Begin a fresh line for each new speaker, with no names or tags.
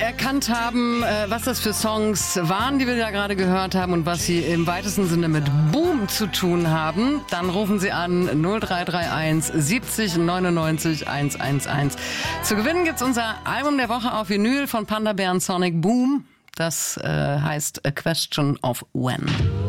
erkannt haben, was das für Songs waren, die wir da gerade gehört haben und was sie im weitesten Sinne mit Boom zu tun haben, dann rufen Sie an 0331 70 99 111. Zu gewinnen gibt's unser Album der Woche auf Vinyl von Panda Bear und Sonic Boom. Das heißt A Question of When.